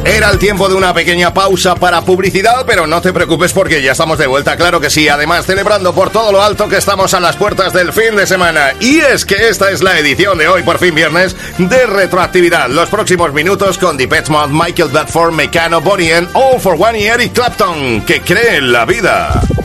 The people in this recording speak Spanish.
Era el tiempo de una pequeña pausa para publicidad, pero no te preocupes porque ya estamos de vuelta, claro que sí. Además, celebrando por todo lo alto que estamos a las puertas del fin de semana. Y es que esta es la edición de hoy, por fin viernes, de Retroactividad. Los próximos minutos con Depeche Mode, Michael Bedford, Mecano, Bonnie M, All for One y Eric Clapton, que cree en la vida.